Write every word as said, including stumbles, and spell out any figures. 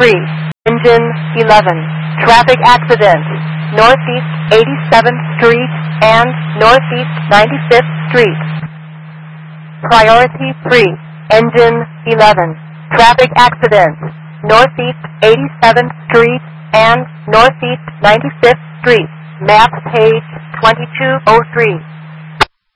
three, engine eleven, traffic accident, Northeast eighty-seventh Street and Northeast ninety-fifth Street. Priority three, engine eleven, traffic accident, Northeast eighty-seventh Street and Northeast ninety-fifth Street. Map page twenty-two oh three.